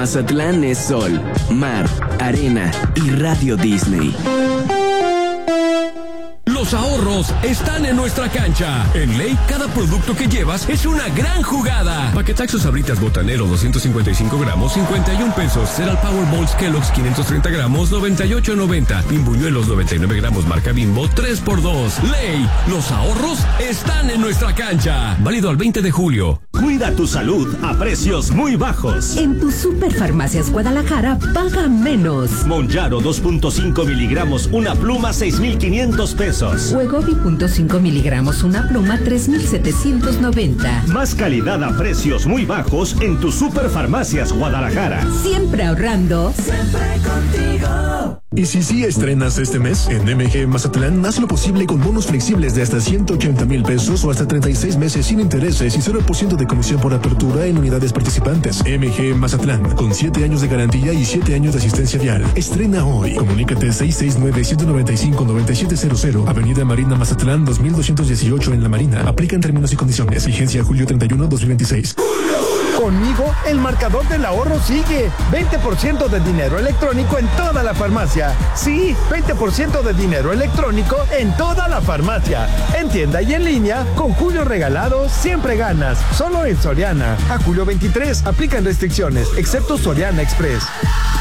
Mazatlán es sol, mar, arena y Radio Disney. Los ahorros están en nuestra cancha. En Ley, cada producto que llevas es una gran jugada. Paquetaxos Sabritas Botanero 255 gramos, 51 pesos. Cereal Power Balls Kellogg's 530 gramos, 98.90. Pimbuñuelos 99 gramos marca Bimbo, 3x2. Ley, los ahorros están en nuestra cancha. Válido al 20 de julio. Cuida tu salud a precios muy bajos. En tu Superfarmacias Guadalajara, paga menos. Monjaro 2.5 miligramos, una pluma, 6,500 pesos. Wegovy 0.5 miligramos, una pluma, 3,790. Más calidad a precios muy bajos en tu Superfarmacias Guadalajara. Siempre ahorrando. Siempre contigo. Y si sí estrenas este mes, en MG Mazatlán, haz lo posible con bonos flexibles de hasta 180,000 pesos o hasta 36 meses sin intereses y 0% de comisión por apertura en unidades participantes. MG Mazatlán, con 7 años de garantía y 7 años de asistencia vial. Estrena hoy. Comunícate 669-195-9700, Avenida Marina Mazatlán, 2218 en La Marina. Aplican términos y condiciones. Vigencia julio 31, 2026. Conmigo, el marcador del ahorro sigue. 20% de dinero electrónico en toda la farmacia. Sí, 20% de dinero electrónico en toda la farmacia. En tienda y en línea, con Julio Regalado siempre ganas. Solo en Soriana. A julio 23, aplican restricciones, excepto Soriana Express.